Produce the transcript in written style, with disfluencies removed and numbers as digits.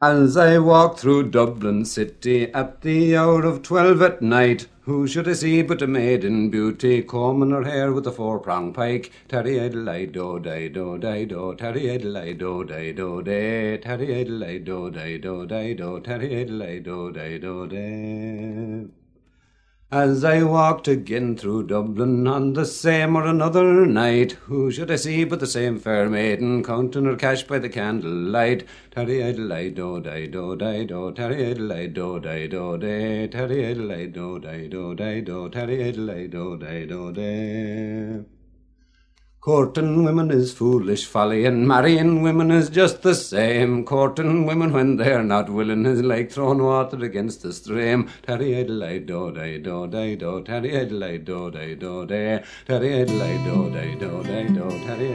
As I walked through Dublin city at the hour of 12 at night, who should I see but a maiden beauty, combing her hair with a four-pronged pike? Tarry-idle-i-do-di-do-di-do, tarry-idle-i-do-di-do-di, tarry-idle-i-do-di-do-di-do, tarry-idle-i-do-di-do-di. As I walked again through Dublin on the same or another night, who should I see but the same fair maiden, counting her cash by the candlelight? Tarry-idle-i-do-di-do-di-do, tarry-idle-i-do-di-do-di, tarry-idle-i-do-di-do-di-do, tarry-idle-i-do-di-do-di. Courting women is foolish folly, and marrying women is just the same. Courting women when they're not willing is like throwing water against the stream. Tarry-idle-i-do-di-do-di-do, tarry-idle-i-do-di-do-di, tarry-idle-i-do-di-do-di-do, tarry